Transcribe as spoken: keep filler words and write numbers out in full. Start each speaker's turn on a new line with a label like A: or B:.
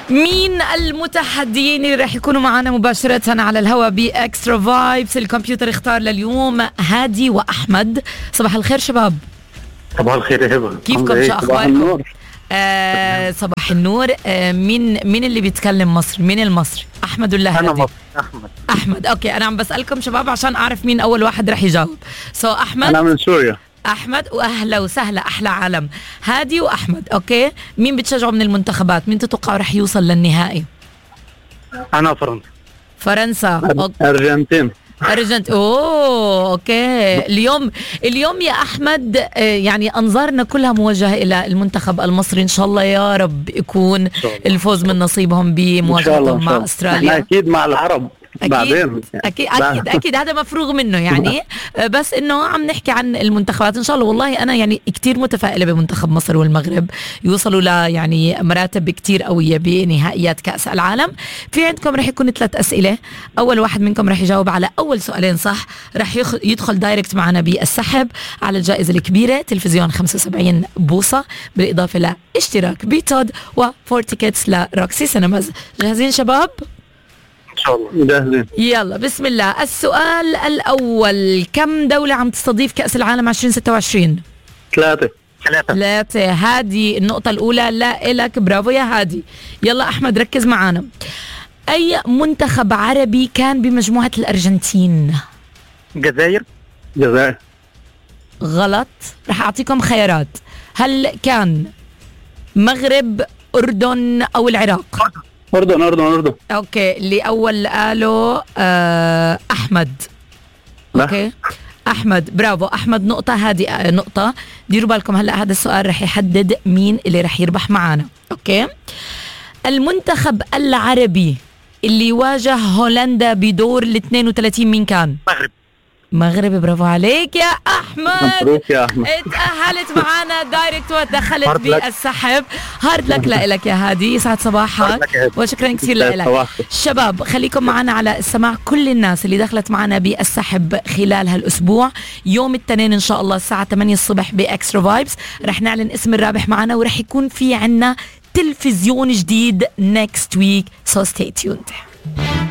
A: مين المتحديين اللي رح يكونوا معنا مباشرة على الهواء بإكسترا فايبس؟ الكمبيوتر اختار لليوم هادي وأحمد. صباح الخير شباب.
B: صباح الخير يا هبة،
A: كيفكم؟ شو أخباركم؟ آه صباح النور. آه مين مين اللي بيتكلم مصري؟ مين المصري؟ أحمد ولا هادي؟
B: أنا مصري. أحمد.
A: أحمد. أوكي، أنا عم بسألكم شباب عشان أعرف مين أول واحد رح يجاوب. سو so, أحمد.
B: أنا من سوريا.
A: أحمد، وأهلا وسهلا، أحلى عالم. هادي وأحمد. أوكي، مين بتشجعوا من المنتخبات؟ مين تتوقعوا رح يوصل للنهائي؟
B: أنا فرنسا.
A: فرنسا.
B: أرجنتين.
A: أرجنت. أوه أوكي. اليوم اليوم يا أحمد يعني أنظارنا كلها موجهة إلى المنتخب المصري. إن شاء الله يا رب يكون الفوز من نصيبهم بمواجهتهم مع أستراليا.
B: أكيد مع العرب.
A: أكيد
B: بعدين
A: أكيد أكيد أكيد هذا مفروغ منه يعني. بس إنه عم نحكي عن المنتخبات إن شاء الله. والله أنا يعني كتير متفائلة بمنتخب مصر والمغرب يوصلوا ل يعني مراتب كتير قوية بنهائيات كأس العالم. في عندكم رح يكون ثلاث أسئلة. أول واحد منكم رح يجاوب على أول سؤالين صح رح يدخل دايركت معنا بالسحب على الجائزة الكبيرة، تلفزيون خمسة وسبعين بوصة، بالإضافة لاشتراك بيتود وفور تيكتس لروكسي سينماز. جاهزين شباب؟
B: إن شاء الله جاهزين.
A: يلا بسم الله. السؤال الأول، كم دولة عم تستضيف كأس العالم عشرين ستة وعشرين؟
B: ثلاثة.
A: ثلاثة. ثلاثة. هادي النقطة الأولى لا إلك، برافو يا هادي. يلا أحمد ركز معانا. أي منتخب عربي كان بمجموعة الأرجنتين؟
B: الجزائر. الجزائر.
A: غلط. رح أعطيكم خيارات. هل كان مغرب، أردن أو العراق؟
B: أردن أردن أردن.
A: أوكي، اللي أول قاله آه أحمد. أوكي أحمد، برافو أحمد، نقطة. هذه نقطة. ديروا بالكم هلأ هذا السؤال رح يحدد مين اللي رح يربح معانا. أوكي، المنتخب العربي اللي واجه هولندا بدور ال اثنين وثلاثين مين كان؟
B: مغرب.
A: مغرب، برافو عليك يا أحمد.
B: مبروك يا أحمد.
A: اتأهلت معانا دايركت ودخلت بالسحب. هارد لك لك يا هادي، يسعد صباحك وشكرا كثير لك. شباب خليكم معنا على السماع. كل الناس اللي دخلت معنا بالسحب خلال هالأسبوع يوم الاثنين إن شاء الله الساعة ثمانية الصبح بإكسترا فايبس رح نعلن اسم الرابح معنا، ورح يكون في عنا تلفزيون جديد next week so stay tuned.